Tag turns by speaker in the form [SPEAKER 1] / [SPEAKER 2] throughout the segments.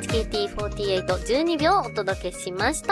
[SPEAKER 1] HKT48 12秒お届けしました。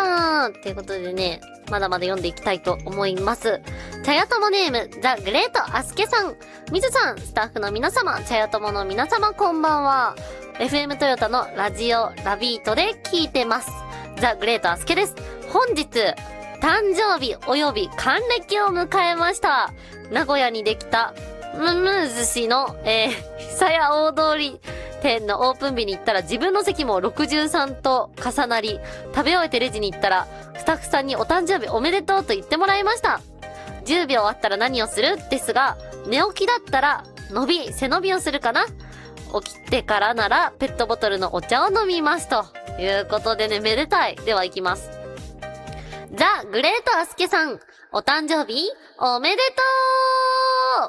[SPEAKER 1] ということでね、まだまだ読んでいきたいと思います。茶屋友ネーム、ザ・グレート・アスケさん。みずさん、スタッフの皆様、茶屋友の皆様こんばんは。FM トヨタのラジオラビートで聞いてます。ザ・グレート・アスケです。本日、誕生日及び還暦を迎えました。名古屋にできた、ムンムン寿司の、久屋大通り店のオープン日に行ったら自分の席も63と重なり、食べ終えてレジに行ったら、スタッフさんにお誕生日おめでとうと言ってもらいました。10秒あったら何をするですが、寝起きだったら、背伸びをするかな。起きてからなら、ペットボトルのお茶を飲みます。ということでね、めでたい。では行きます。ザ・グレート・アスケさん、お誕生日おめでとう。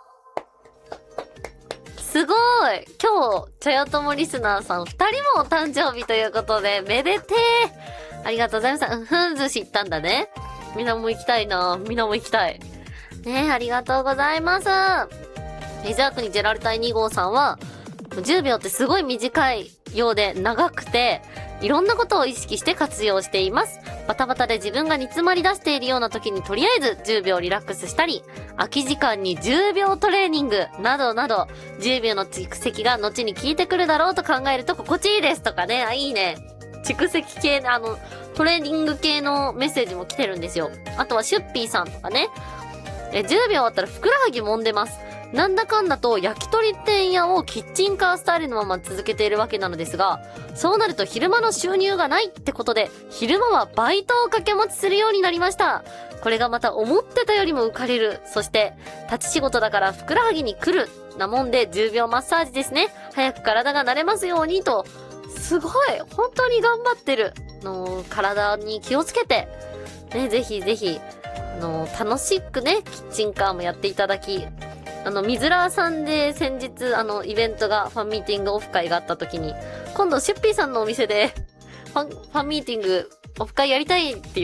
[SPEAKER 1] すごい。今日、茶屋友リスナーさん2人もお誕生日ということで、めでてー。ありがとうございました。寿司行ったんだね。みんなも行きたいな。みんなも行きたい。ねえ、ありがとうございます。ジャークにジェラルタイ2号さんは、10秒ってすごい短いようで長くて、いろんなことを意識して活用しています。バタバタで自分が煮詰まり出しているような時にとりあえず10秒リラックスしたり、空き時間に10秒トレーニングなどなど、10秒の蓄積が後に効いてくるだろうと考えると心地いいですとかね。いいね。蓄積系の、トレーニング系のメッセージも来てるんですよ。あとはシュッピーさんとかね。10秒終わったらふくらはぎ揉んでます。なんだかんだと焼き鳥店屋をキッチンカースタイルのまま続けているわけなのですが、そうなると昼間の収入がないってことで、昼間はバイトを掛け持ちするようになりました。これがまた思ってたよりも浮かれる。そして、立ち仕事だからふくらはぎに来る。なもんで10秒マッサージですね。早く体が慣れますようにと。すごい本当に頑張ってる。体に気をつけて、ね、ぜひぜひ、楽しくね、キッチンカーもやっていただき、ミズラーさんで先日、イベントが、ファンミーティングオフ会があった時に、今度、シュッピーさんのお店で、ファンミーティング、オフ会やりたいって